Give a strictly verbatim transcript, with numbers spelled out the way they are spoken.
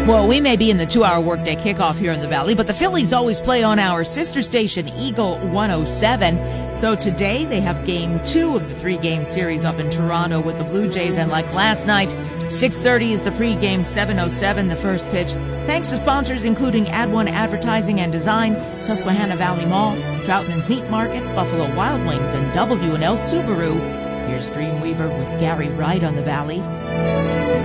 Well, we may be in the two-hour workday kickoff here in the Valley, but the Phillies always play on our sister station, Eagle one oh seven. So today they have game two of the three-game series up in Toronto with the Blue Jays. And like last night, six thirty is the pregame, seven oh seven the first pitch. Thanks to sponsors including Ad One Advertising and Design, Susquehanna Valley Mall, Troutman's Meat Market, Buffalo Wild Wings, and W and L Subaru. Here's Dreamweaver with Gary Wright on the Valley.